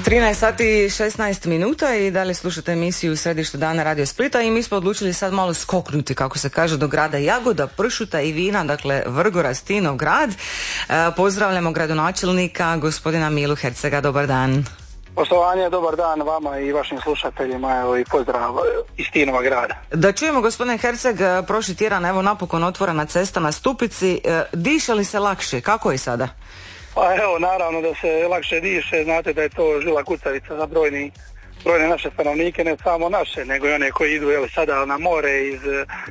13 sati 16 minuta i dalje slušate emisiju Središte dana Radio Splita i mi smo odlučili sad malo skoknuti, kako se kaže, do grada jagoda, pršuta i vina, dakle Vrgorac, Tinov grad. Pozdravljamo gradonačelnika gospodina Milu Hercega, dobar dan. Poštovanje, dobar dan vama i vašim slušateljima, evo i pozdrav iz Tinova grada. Da čujemo, gospodine Herceg, prošli tjedan evo napokon otvorena cesta na Stupici, diše li se lakše, kako je sada? Pa evo, naravno da se lakše diše, znate da je to žila kucavica za brojne naše stanovnike, ne samo naše, nego i one koji idu sada na more iz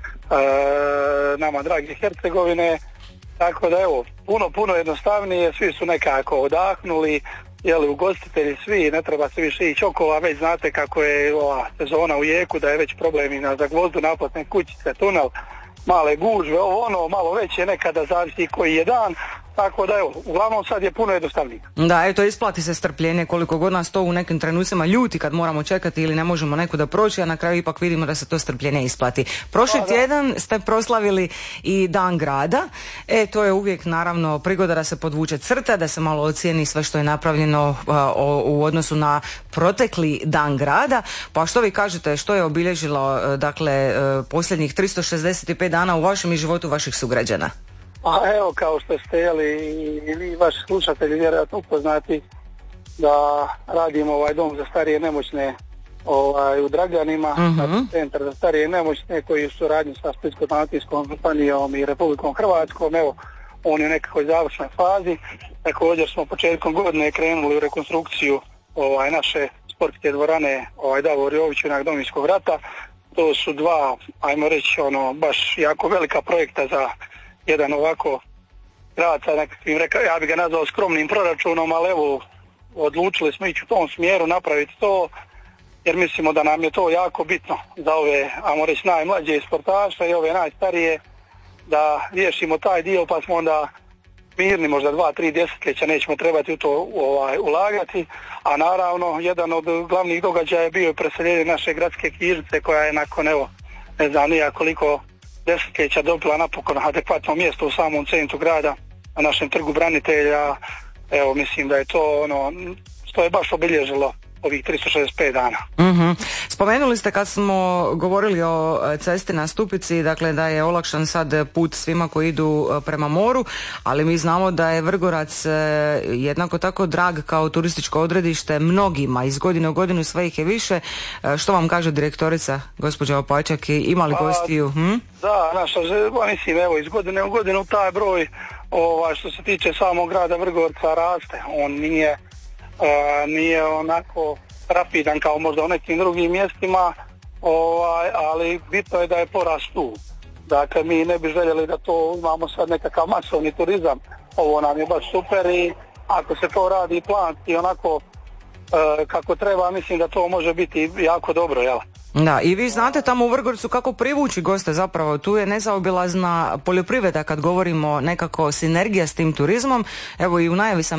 nama drage Hercegovine, tako da evo, puno jednostavnije, svi su nekako odahnuli, ugostitelji svi, ne treba se više ići okolo, a već znate kako je ova sezona u jeku, da je već problem i na Zagvozdu, naplatne kućice, tunel, male gužve, malo veće nekada, zavisi koji je dan, tako da evo, uglavnom sad je puno jednostavnije. Da, eto, isplati se strpljenje, koliko god nas to u nekim trenucima ljuti kad moramo čekati ili ne možemo nekuda proći, a na kraju ipak vidimo da se to strpljenje isplati. Prošli tjedan ste proslavili i Dan grada, to je uvijek naravno prigoda da se podvuče crta, da se malo ocijeni sve što je napravljeno u odnosu na protekli Dan grada, pa što vi kažete, što je obilježilo posljednjih 365 dana u vašem i životu vaših sugrađana? A evo, kao što ste i vi vaši slušatelji vjerojatno upoznati da radimo ovaj dom za starije i nemoćne u Draganima, centar za starije i nemoćne koji u suradnji sa Splitsko-dalmatinskom županijom i Republikom Hrvatskom, evo, on je u nekakvoj završnoj fazi. Također smo početkom godine krenuli u rekonstrukciju naše sportske dvorane Davor Jović junak Domovinskog rata. To su dva, ajmo reći, baš jako velika projekta za jedan ovako grad sa nekakvim, ja bih ga nazvao skromnim proračunom, ali evo, odlučili smo ići u tom smjeru, napraviti to, jer mislimo da nam je to jako bitno za ove, ajmo reći, najmlađe sportaše i ove najstarije, da riješimo taj dio, pa smo onda mirni, možda 2-3 desetljeća nećemo trebati u to ulagati, a naravno jedan od glavnih događaja je bio preseljenje naše gradske knjižnice koja je nakon, evo, ne znam nija koliko desetljeća dobila napokon adekvatno mjesto u samom centru grada, na našem trgu branitelja. Evo, mislim da je to što je baš obilježilo ovih 365 dana. Spomenuli ste kad smo govorili o cesti na Stupici, dakle da je olakšan sad put svima koji idu prema moru, ali mi znamo da je Vrgorac jednako tako drag kao turističko odredište mnogima, iz godine u godinu sve ih je više. Što vam kaže direktorica, gospođa Opačak, ima li gostiju? Da, mislim, evo, iz godine u godinu taj broj, što se tiče samog grada Vrgorca, raste. On nije onako rapidan kao možda u nekim drugim mjestima, ali bitno je da je porast tu. Dakle, mi ne bi željeli da to imamo sad nekakav masovni turizam. Ovo nam je baš super i ako se to radi planski onako kako treba, mislim da to može biti jako dobro, jel? Da, i vi znate tamo u Vrgorcu kako privući goste, zapravo tu je nezaobilazna poljoprivreda kad govorimo nekako sinergija s tim turizmom. Evo i u najavi sam